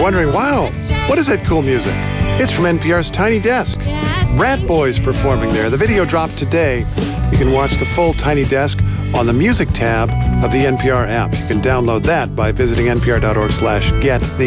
wondering, wow, what is that cool music? It's from NPR's Tiny Desk. Rat Boys performing there. The video dropped today. You can watch the full Tiny Desk on the music tab of the NPR app. You can download that by visiting npr.org/get the